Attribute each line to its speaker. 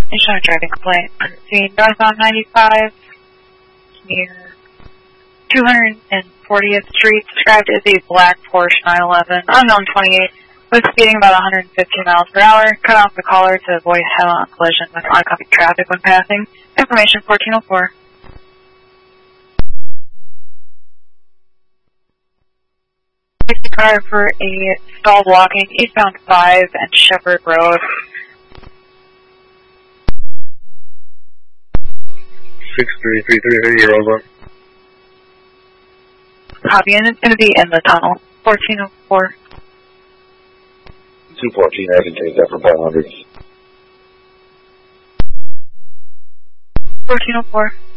Speaker 1: Issue a driving complaint. See northbound 95 near 240th Street, described as a black Porsche 911, unknown 28, was speeding about 115 miles per hour, cut off the caller to avoid head-on collision with oncoming traffic when passing. Information 1404. Safety car for a stalled walking eastbound 5 and Shepherd Road.
Speaker 2: 6333 Roseland.
Speaker 1: Copy, and it's going to be in the tunnel. 1404.
Speaker 2: 214, I can take that for 500.
Speaker 1: 1404.